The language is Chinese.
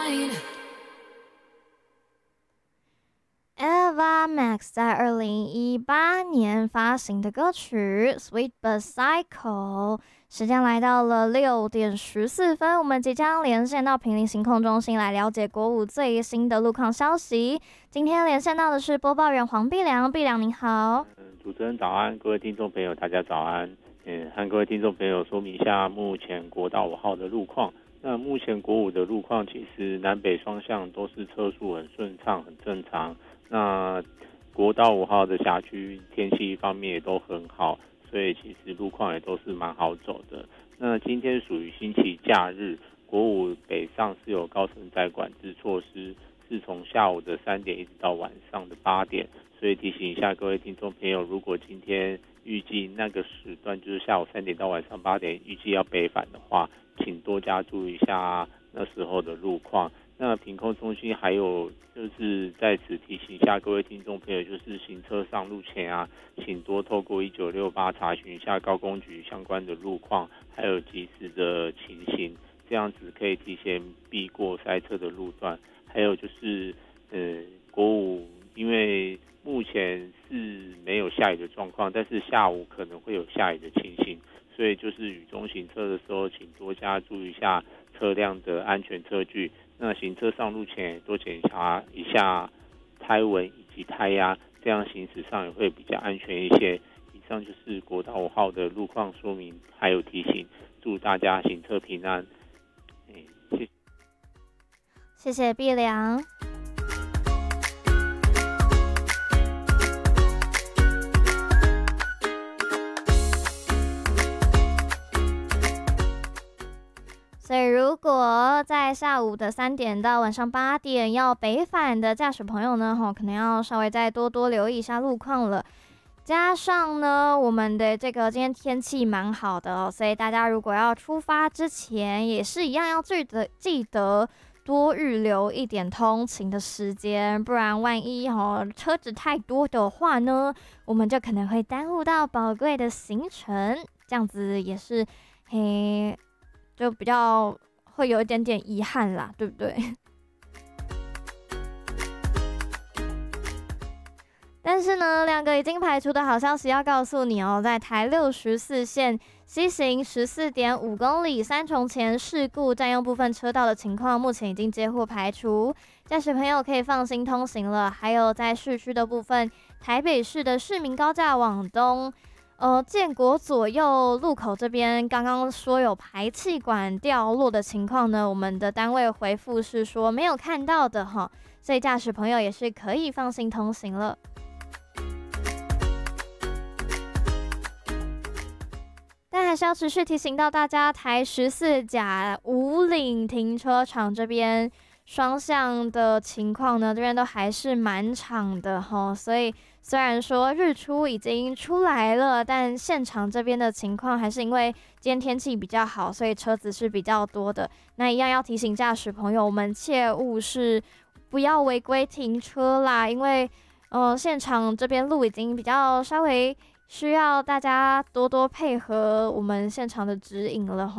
Eva Max 在2018年发行的歌曲《Sweet But Psycho》。时间来到了6点14分，我们即将连线到坪林行控中心来了解国五最新的路况消息。今天连线到的是播报员黄碧良，碧良你好。 主持人早安，各位听众朋友大家早安。和各位听众朋友说明一下目前国道5号的路况。那目前国五的路况其实南北双向都是车速很顺畅，很正常。那国道5号的辖区天气方面也都很好，所以其实路况也都是蛮好走的。那今天属于星期假日，国五北上是有高承载管制措施，是从下午的3点一直到晚上的8点，所以提醒一下各位听众朋友，如果今天预计那个时段就是下午3点到晚上8点预计要北返的话，请多加注意一下那时候的路况。那品控中心还有就是在此提醒一下各位听众朋友，就是行车上路前请多透过1968查询一下高工局相关的路况，还有及时的情形，这样子可以提前避过塞车的路段。还有就是国五因为目前是没有下雨的状况，但是下午可能会有下雨的情形，所以就是雨中行车的时候请多加注意一下车辆的安全车距。那行车上路前多检查一下胎纹以及胎压，这样行驶上也会比较安全一些。以上就是国道5号的路况说明还有提醒，祝大家行车平安。 谢谢碧良。所以如果在下午的3点到晚上8点要北返的驾驶朋友呢，可能要稍微再多留意一下路况了。加上呢，我们的这个今天天气蛮好的所以大家如果要出发之前，也是一样要记得多预留一点通勤的时间，不然万一车子太多的话呢，我们就可能会耽误到宝贵的行程，这样子也是就比较会有一点点遗憾啦，对不对？但是呢，2个已经排除的好消息要告诉你在台614线西行14.5公里三重前事故占用部分车道的情况，目前已经接获排除，驾驶朋友可以放心通行了。还有在市区的部分，台北市的市民高架往东建国左右路口这边刚刚说有排气管掉落的情况呢，我们的单位回复是说没有看到的所以驾驶朋友也是可以放心通行了。但还是要持续提醒到大家，台14甲五岭停车场这边双向的情况呢，这边都还是蛮长的所以虽然说日出已经出来了，但现场这边的情况还是因为今天天气比较好，所以车子是比较多的。那一样要提醒驾驶朋友们，切勿是不要违规停车啦，因为现场这边路已经比较稍微需要大家多配合我们现场的指引了